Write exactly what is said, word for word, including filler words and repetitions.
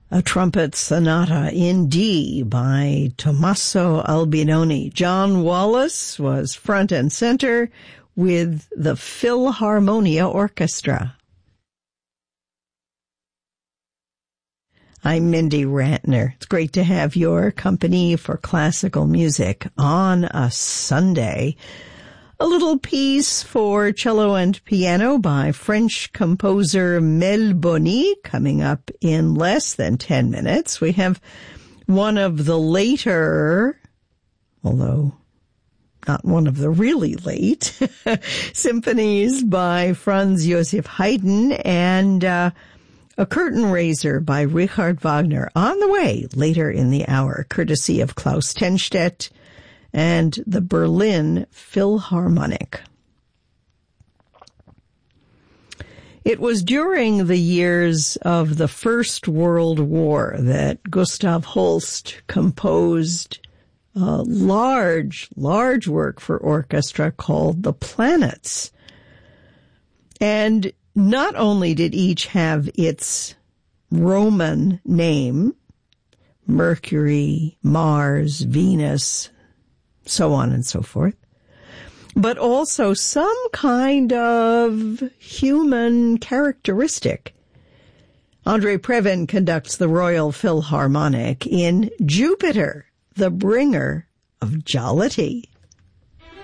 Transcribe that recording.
A trumpet sonata in D by Tommaso Albinoni. John Wallace was front and center with the Philharmonia Orchestra. I'm Mindy Rantner. It's great to have your company for classical music on a Sunday. A little piece for cello and piano by French composer Mel Boni coming up in less than ten minutes. We have one of the later, although not one of the really late, symphonies by Franz Joseph Haydn and uh, a curtain raiser by Richard Wagner on the way later in the hour, courtesy of Klaus Tenstedt and the Berlin Philharmonic. It was during the years of the First World War that Gustav Holst composed a large, large work for orchestra called The Planets. And not only did each have its Roman name, Mercury, Mars, Venus, so on and so forth, but also some kind of human characteristic. Andrei Previn conducts the Royal Philharmonic in Jupiter, the bringer of jollity.